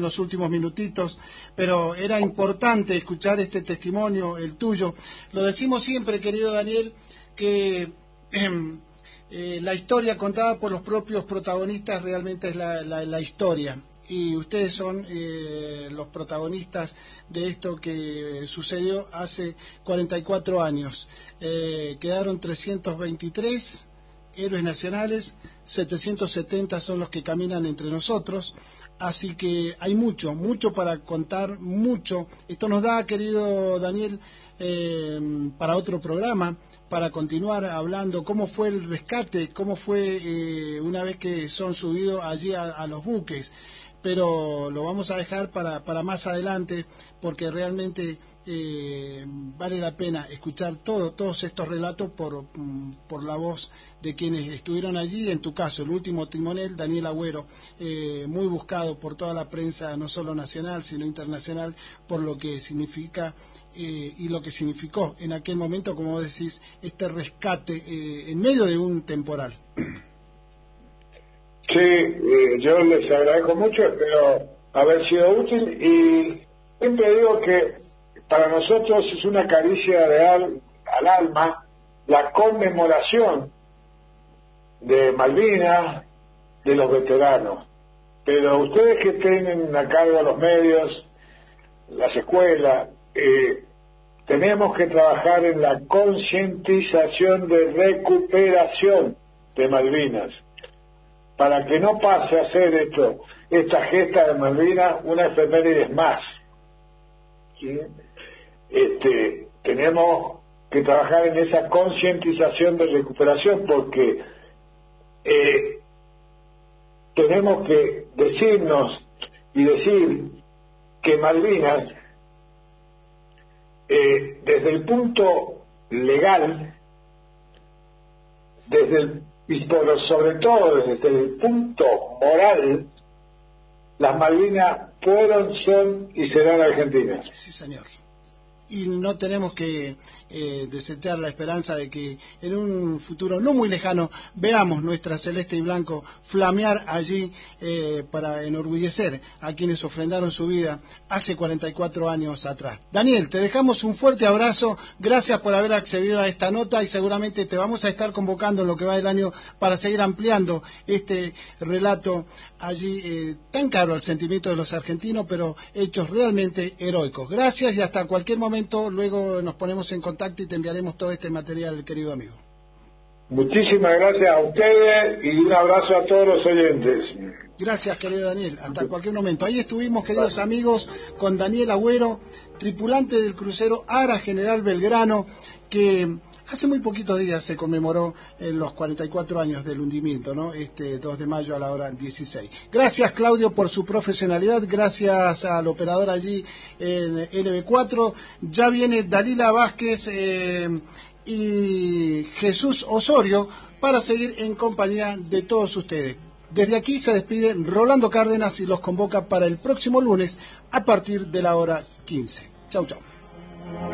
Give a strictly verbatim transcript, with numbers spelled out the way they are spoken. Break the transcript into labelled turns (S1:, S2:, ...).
S1: los últimos minutitos, pero era importante escuchar este testimonio, el tuyo. Lo decimos siempre, querido Daniel, que eh, eh, la historia contada por los propios protagonistas realmente es la, la, la historia. Y ustedes son eh, los protagonistas de esto que sucedió hace cuarenta y cuatro años. Eh, quedaron trescientos veintitrés héroes nacionales, setecientos setenta son los que caminan entre nosotros, así que hay mucho, mucho para contar, mucho. Esto nos da, querido Daniel, eh, para otro programa, para continuar hablando cómo fue el rescate, cómo fue eh, una vez que son subidos allí a, a los buques. Pero lo vamos a dejar para, para más adelante, porque realmente eh, vale la pena escuchar todo, todos estos relatos por, por la voz de quienes estuvieron allí. En tu caso, el último timonel, Daniel Agüero, eh, muy buscado por toda la prensa, no solo nacional, sino internacional, por lo que significa eh, y lo que significó en aquel momento, como vos decís, este rescate eh, en medio de un temporal.
S2: Sí, eh, yo les agradezco mucho, espero haber sido útil y siempre digo que para nosotros es una caricia real al alma la conmemoración de Malvinas, de los veteranos, pero ustedes que tienen a cargo los medios, las escuelas, eh, tenemos que trabajar en la concientización de recuperación de Malvinas, para que no pase a ser esto, esta gesta de Malvinas una efeméride más. ¿Sí? Este, tenemos que trabajar en esa concientización de recuperación porque eh, tenemos que decirnos y decir que Malvinas, eh, desde el punto legal, desde el y por, sobre todo desde el punto moral, las Malvinas fueron, son y serán argentinas.
S1: Sí, señor. Y no tenemos que eh, desechar la esperanza de que en un futuro no muy lejano veamos nuestra celeste y blanco flamear allí eh, para enorgullecer a quienes ofrendaron su vida hace cuarenta y cuatro años atrás. Daniel, te dejamos un fuerte abrazo, gracias por haber accedido a esta nota y seguramente te vamos a estar convocando en lo que va del año para seguir ampliando este relato allí eh, tan caro al sentimiento de los argentinos, pero hechos realmente heroicos. Gracias y hasta cualquier momento. Luego nos ponemos en contacto y te enviaremos todo este material, querido amigo.
S2: Muchísimas gracias a ustedes y un abrazo a todos los oyentes.
S1: Gracias, querido Daniel. Hasta cualquier momento. Ahí estuvimos, queridos amigos, con Daniel Agüero, tripulante del crucero Ara General Belgrano, que hace muy poquitos días se conmemoró en los cuarenta y cuatro años del hundimiento, ¿no? Este dos de mayo a la hora dieciséis. Gracias, Claudio, por su profesionalidad. Gracias al operador allí en L B cuatro. Ya viene Dalila Vázquez eh, y Jesús Osorio para seguir en compañía de todos ustedes. Desde aquí se despide Rolando Cárdenas y los convoca para el próximo lunes a partir de la hora quince. Chau, chau.